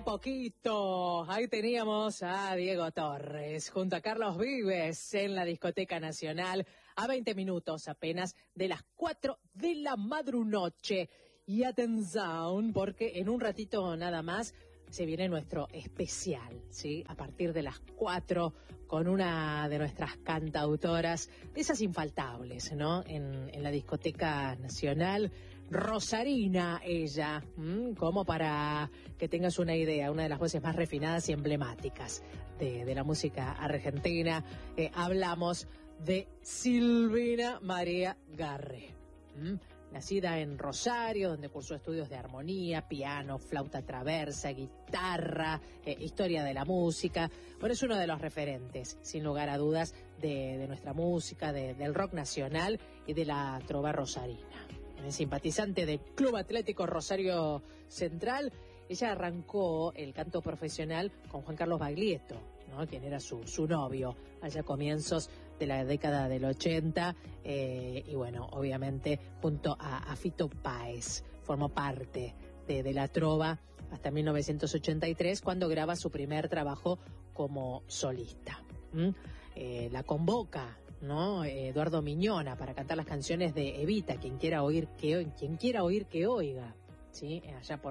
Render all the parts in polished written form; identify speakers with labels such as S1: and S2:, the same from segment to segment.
S1: poquito. Ahí teníamos a Diego Torres junto a Carlos Vives en la Discoteca Nacional a 20 minutos apenas de las 4 de la madrunoche. Y atención, porque en un ratito nada más se viene nuestro especial, ¿sí? A partir de las 4 con una de nuestras cantautoras, de esas infaltables, ¿no? En la Discoteca Nacional. Rosarina, ella, como para que tengas una idea, una de las voces más refinadas y emblemáticas de la música argentina. Hablamos de Silvina María Garré. Nacida en Rosario, donde cursó estudios de armonía, piano, flauta traversa, guitarra, historia de la música. Bueno, es uno de los referentes, sin lugar a dudas, de nuestra música, del rock nacional y de la trova rosarina. Simpatizante del Club Atlético Rosario Central, ella arrancó el canto profesional con Juan Carlos Baglietto, ¿no? Quien era su novio allá a comienzos de la década del 80, y bueno, obviamente junto a Fito Páez formó parte de la trova hasta 1983, cuando graba su primer trabajo como solista. La convoca, ¿no? Eduardo Miñona para cantar las canciones de Evita, quien quiera oír que oiga, ¿sí? Allá por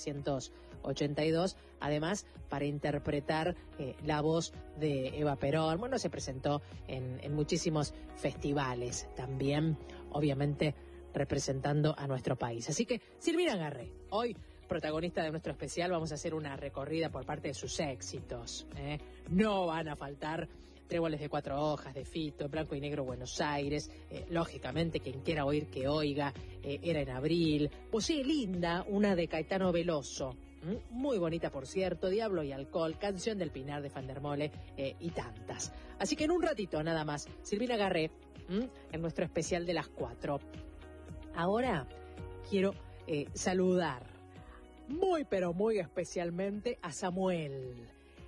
S1: 1982, además para interpretar la voz de Eva Perón. Bueno, se presentó en muchísimos festivales también, obviamente representando a nuestro país. Así que Silvina Garré, hoy protagonista de nuestro especial, vamos a hacer una recorrida por parte de sus éxitos. No van a faltar Tréboles de 4 hojas de Fito, Blanco y Negro Buenos Aires, lógicamente quien quiera oír que oiga, Era en abril, Posee linda, una de Caetano Veloso, muy bonita por cierto, Diablo y alcohol, Canción del Pinar de Fandermole, y tantas. Así que en un ratito nada más, Silvina Garré, en nuestro especial de las 4. Ahora quiero saludar muy pero muy especialmente a Samuel.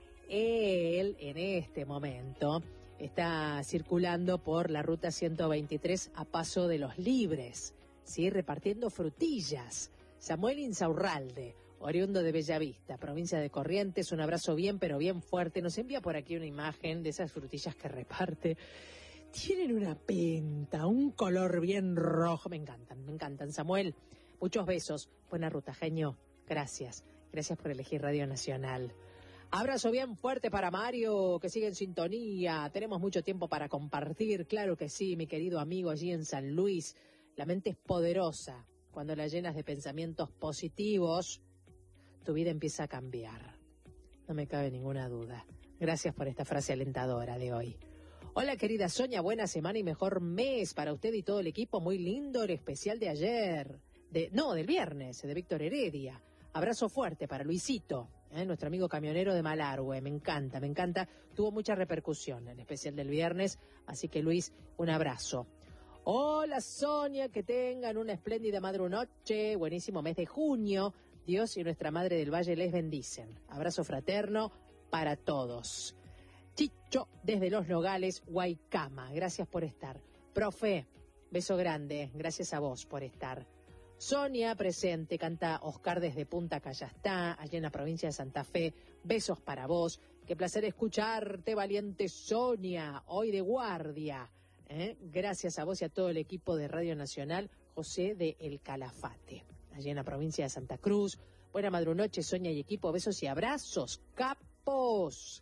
S1: Él, en este momento, está circulando por la ruta 123 a Paso de los Libres, ¿sí? Repartiendo frutillas. Samuel Insaurralde, oriundo de Bellavista, provincia de Corrientes, un abrazo bien, pero bien fuerte. Nos envía por aquí una imagen de esas frutillas que reparte. Tienen una pinta, un color bien rojo. Me encantan, Samuel. Muchos besos. Buena ruta, genio. Gracias por elegir Radio Nacional. Abrazo bien fuerte para Mario, que sigue en sintonía. Tenemos mucho tiempo para compartir, claro que sí, mi querido amigo allí en San Luis. La mente es poderosa. Cuando la llenas de pensamientos positivos, tu vida empieza a cambiar. No me cabe ninguna duda. Gracias por esta frase alentadora de hoy. Hola, querida Sonia, buena semana y mejor mes para usted y todo el equipo. Muy lindo el especial de ayer. Del viernes, de Víctor Heredia. Abrazo fuerte para Luisito, nuestro amigo camionero de Malargüe. Me encanta. Tuvo mucha repercusión el especial del viernes, así que Luis, un abrazo. Hola Sonia, que tengan una espléndida madrunoche, buenísimo mes de junio. Dios y nuestra Madre del Valle les bendicen. Abrazo fraterno para todos. Chicho desde Los Nogales, Guaycama, gracias por estar. Profe, beso grande, gracias a vos por estar. Sonia presente, canta Oscar desde Punta Callastá, allá en la provincia de Santa Fe. Besos para vos. Qué placer escucharte, valiente Sonia, hoy de guardia. Gracias a vos y a todo el equipo de Radio Nacional. José de El Calafate, allá en la provincia de Santa Cruz. Buena madrunoche, Sonia y equipo. Besos y abrazos, capos.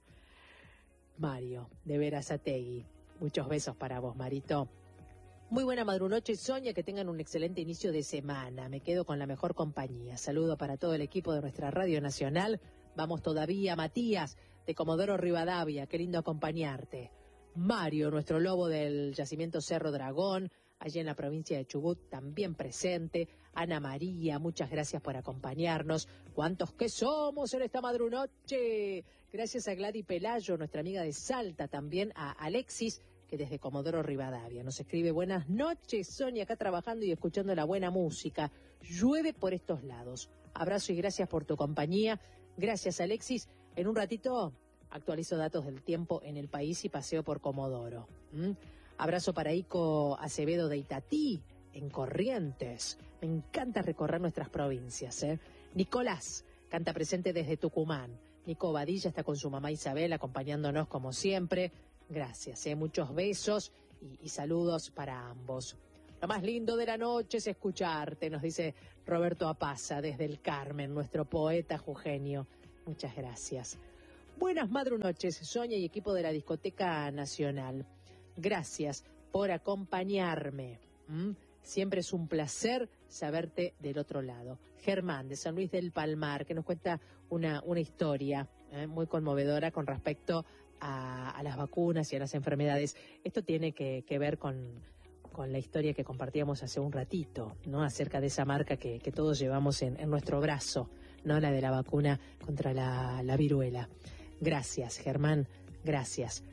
S1: Mario de Verazategui. Muchos besos para vos, Marito. Muy buena madrunoche, Sonia, que tengan un excelente inicio de semana. Me quedo con la mejor compañía. Saludo para todo el equipo de nuestra Radio Nacional. Vamos todavía, Matías, de Comodoro Rivadavia. Qué lindo acompañarte. Mario, nuestro lobo del yacimiento Cerro Dragón, allí en la provincia de Chubut, también presente. Ana María, muchas gracias por acompañarnos. ¿Cuántos que somos en esta madrunoche? Gracias a Gladys Pelayo, nuestra amiga de Salta, también a Alexis, que desde Comodoro Rivadavia nos escribe: buenas noches, Sonia, acá trabajando y escuchando la buena música. Llueve por estos lados. Abrazo y gracias por tu compañía. Gracias, Alexis. En un ratito actualizo datos del tiempo en el país y paseo por Comodoro. Abrazo para Ico Acevedo de Itatí, en Corrientes. Me encanta recorrer nuestras provincias. Nicolás, canta presente desde Tucumán. Nico Badilla está con su mamá Isabel acompañándonos como siempre. Gracias, muchos besos y saludos para ambos. Lo más lindo de la noche es escucharte, nos dice Roberto Apaza desde el Carmen, nuestro poeta jujeño. Muchas gracias. Buenas madrunoches, Sonia y equipo de la Discoteca Nacional. Gracias por acompañarme. Siempre es un placer saberte del otro lado. Germán, de San Luis del Palmar, que nos cuenta una historia muy conmovedora con respecto a las vacunas y a las enfermedades. Esto tiene que ver con la historia que compartíamos hace un ratito, ¿no? Acerca de esa marca que todos llevamos en nuestro brazo, ¿no? La de la vacuna contra la viruela. Gracias, Germán, gracias.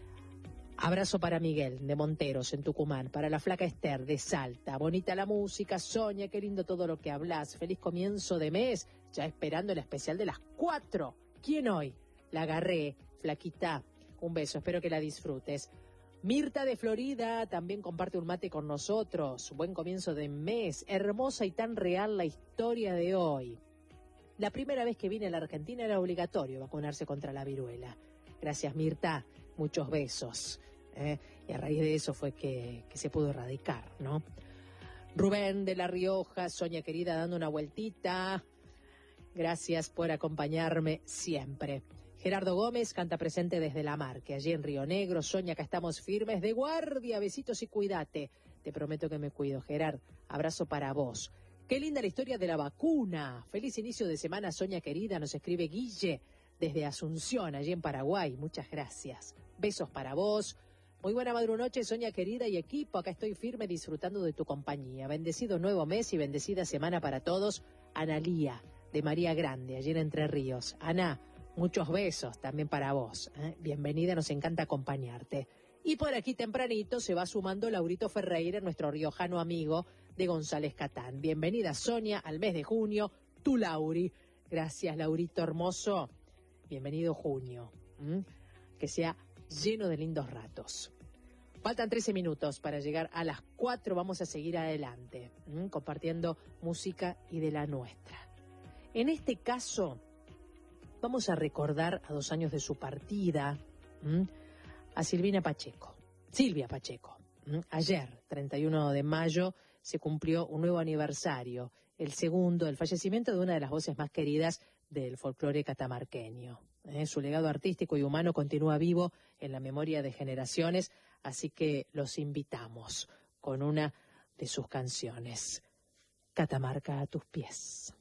S1: Abrazo para Miguel, de Monteros, en Tucumán, para la flaca Esther, de Salta. Bonita la música, Sonia, qué lindo todo lo que hablas. Feliz comienzo de mes, ya esperando el especial de las 4. ¿Quién hoy? La agarré, flaquita. Un beso, espero que la disfrutes. Mirta de Florida también comparte un mate con nosotros. Buen comienzo de mes, hermosa y tan real la historia de hoy. La primera vez que vine a la Argentina era obligatorio vacunarse contra la viruela. Gracias, Mirta. Muchos besos. Y a raíz de eso fue que se pudo erradicar, ¿no? Rubén de La Rioja, Sonia querida, dando una vueltita. Gracias por acompañarme siempre. Gerardo Gómez canta presente desde La Mar, que allí en Río Negro. Sonia, acá estamos firmes de guardia. Besitos y cuídate. Te prometo que me cuido, Gerard. Abrazo para vos. Qué linda la historia de la vacuna. Feliz inicio de semana, Sonia querida. Nos escribe Guille desde Asunción, allí en Paraguay. Muchas gracias. Besos para vos. Muy buena madrunoche, Sonia querida y equipo. Acá estoy firme disfrutando de tu compañía. Bendecido nuevo mes y bendecida semana para todos. Analía, de María Grande, allí en Entre Ríos. Ana, muchos besos también para vos. Bienvenida, nos encanta acompañarte. Y por aquí tempranito se va sumando Laurito Ferreira, nuestro riojano amigo de González Catán. Bienvenida, Sonia, al mes de junio. Tu Lauri. Gracias, Laurito hermoso. Bienvenido junio. Que sea lleno de lindos ratos. Faltan 13 minutos para llegar a las 4. Vamos a seguir adelante, compartiendo música y de la nuestra. En este caso, vamos a recordar a 2 años de su partida, a Silvia Pacheco. Ayer, 31 de mayo, se cumplió un nuevo aniversario, el segundo, del fallecimiento de una de las voces más queridas del folclore catamarqueño. Su legado artístico y humano continúa vivo en la memoria de generaciones, así que los invitamos con una de sus canciones, Catamarca a tus pies.